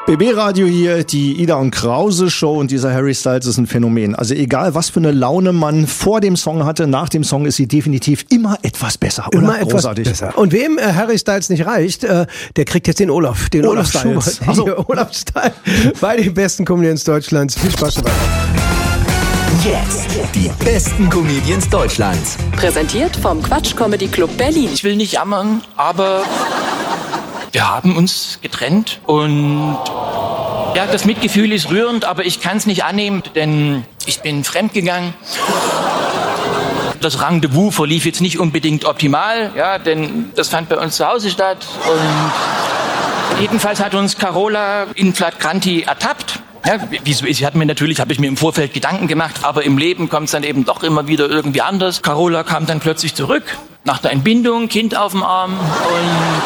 BB Radio hier, die Ida und Krause Show, und dieser Harry Styles ist ein Phänomen. Also egal, was für eine Laune man vor dem Song hatte, nach dem Song ist sie definitiv immer etwas besser. Oder? Immer etwas besser. Und wem Harry Styles nicht reicht, der kriegt jetzt den Olaf Styles. Olaf Styles bei den besten Comedians Deutschlands. Viel Spaß dabei. Jetzt die besten Comedians Deutschlands. Präsentiert vom Quatsch Comedy Club Berlin. Ich will nicht jammern, aber wir haben uns getrennt und ja, das Mitgefühl ist rührend, aber ich kann es nicht annehmen, denn ich bin fremdgegangen. Das Rendezvous verlief jetzt nicht unbedingt optimal, ja, denn das fand bei uns zu Hause statt und jedenfalls hat uns Carola in flagranti ertappt. Ja, wieso ist? Habe ich mir im Vorfeld Gedanken gemacht, aber im Leben kommt es dann eben doch immer wieder irgendwie anders. Carola kam dann plötzlich zurück, nach der Entbindung, Kind auf dem Arm und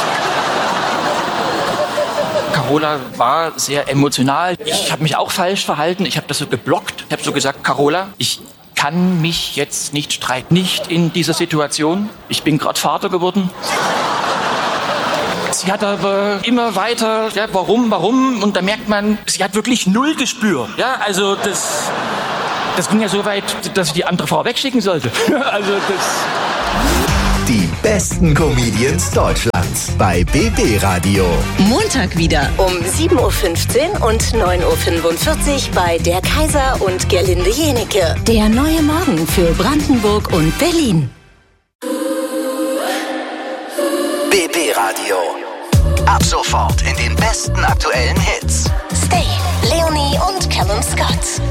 Carola war sehr emotional. Ich habe mich auch falsch verhalten, ich habe das so geblockt. Ich habe so gesagt, Carola, ich kann mich jetzt nicht streiten, nicht in dieser Situation. Ich bin gerade Vater geworden. Sie hat aber immer weiter, ja, warum? Und da merkt man, sie hat wirklich null Gespür. Ja, also das ging ja so weit, dass ich die andere Frau wegschicken sollte. Also Die besten Comedians Deutschlands bei BB Radio. Montag wieder um 7.15 Uhr und 9.45 Uhr bei der Kaiser und Gerlinde Jenecke. Der neue Morgen für Brandenburg und Berlin. BB Radio. Ab sofort in den besten aktuellen Hits. Stay, Leonie und Callum Scott.